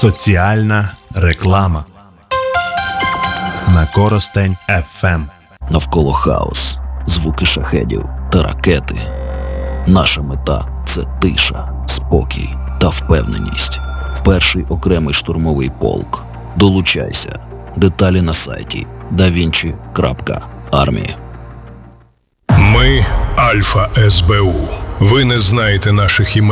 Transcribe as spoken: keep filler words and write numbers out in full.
Соціальна реклама. На Коростень еф ем. Навколо хаос, звуки шахедів та ракети. Наша мета – це тиша, спокій та впевненість. Перший окремий штурмовий полк. Долучайся. Деталі на сайті да вінчі крапка армія. Ми – Альфа ес бе у. Ви не знаєте наших імен.